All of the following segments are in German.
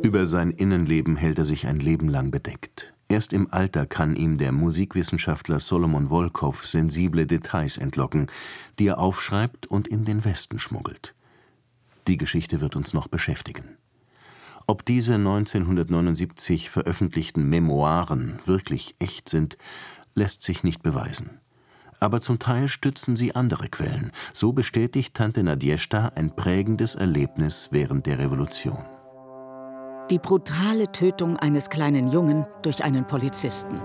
Über sein Innenleben hält er sich ein Leben lang bedeckt. Erst im Alter kann ihm der Musikwissenschaftler Solomon Volkow sensible Details entlocken, die er aufschreibt und in den Westen schmuggelt. Die Geschichte wird uns noch beschäftigen. Ob diese 1979 veröffentlichten Memoiren wirklich echt sind, lässt sich nicht beweisen. Aber zum Teil stützen sie andere Quellen. So bestätigt Tante Nadjesta ein prägendes Erlebnis während der Revolution. Die brutale Tötung eines kleinen Jungen durch einen Polizisten.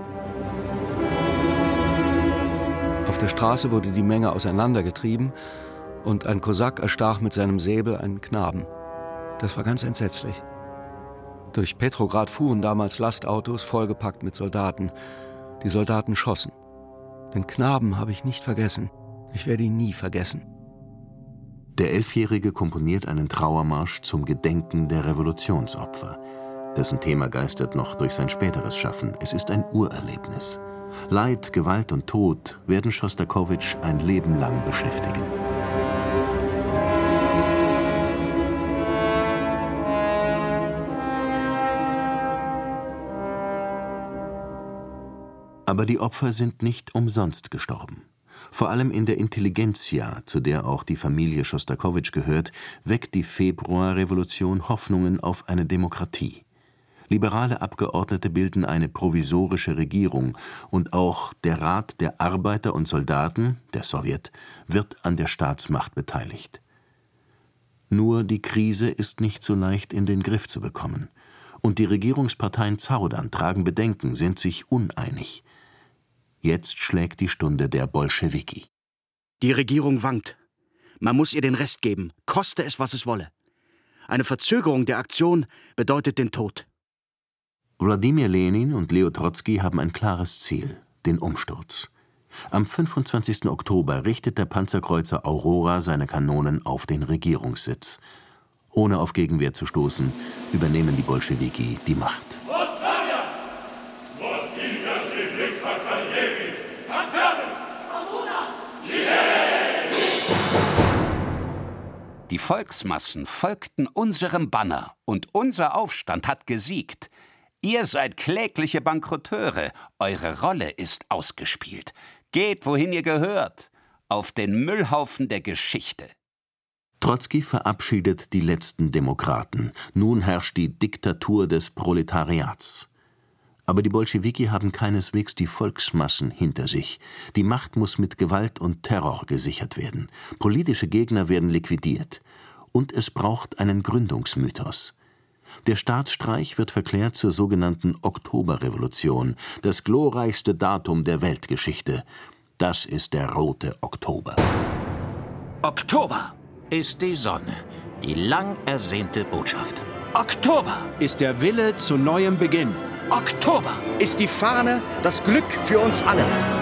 Auf der Straße wurde die Menge auseinandergetrieben und ein Kosak erstach mit seinem Säbel einen Knaben. Das war ganz entsetzlich. Durch Petrograd fuhren damals Lastautos vollgepackt mit Soldaten. Die Soldaten schossen. Den Knaben habe ich nicht vergessen. Ich werde ihn nie vergessen. Der 11-Jährige komponiert einen Trauermarsch zum Gedenken der Revolutionsopfer. Dessen Thema geistert noch durch sein späteres Schaffen. Es ist ein Urerlebnis. Leid, Gewalt und Tod werden Schostakowitsch ein Leben lang beschäftigen. Aber die Opfer sind nicht umsonst gestorben. Vor allem in der Intelligenzia, zu der auch die Familie Schostakowitsch gehört, weckt die Februarrevolution Hoffnungen auf eine Demokratie. Liberale Abgeordnete bilden eine provisorische Regierung und auch der Rat der Arbeiter und Soldaten, der Sowjet, wird an der Staatsmacht beteiligt. Nur die Krise ist nicht so leicht in den Griff zu bekommen. Und die Regierungsparteien zaudern, tragen Bedenken, sind sich uneinig. Jetzt schlägt die Stunde der Bolschewiki. Die Regierung wankt. Man muss ihr den Rest geben, koste es, was es wolle. Eine Verzögerung der Aktion bedeutet den Tod. Wladimir Lenin und Leo Trotzki haben ein klares Ziel, den Umsturz. Am 25. Oktober richtet der Panzerkreuzer Aurora seine Kanonen auf den Regierungssitz. Ohne auf Gegenwehr zu stoßen, übernehmen die Bolschewiki die Macht. Die Volksmassen folgten unserem Banner und unser Aufstand hat gesiegt. Ihr seid klägliche Bankrotteure, eure Rolle ist ausgespielt. Geht, wohin ihr gehört, auf den Müllhaufen der Geschichte. Trotzki verabschiedet die letzten Demokraten. Nun herrscht die Diktatur des Proletariats. Aber die Bolschewiki haben keineswegs die Volksmassen hinter sich. Die Macht muss mit Gewalt und Terror gesichert werden. Politische Gegner werden liquidiert. Und es braucht einen Gründungsmythos. Der Staatsstreich wird verklärt zur sogenannten Oktoberrevolution, das glorreichste Datum der Weltgeschichte. Das ist der Rote Oktober. Oktober ist die Sonne, die lang ersehnte Botschaft. Oktober ist der Wille zu neuem Beginn. Oktober ist die Fahne, das Glück für uns alle.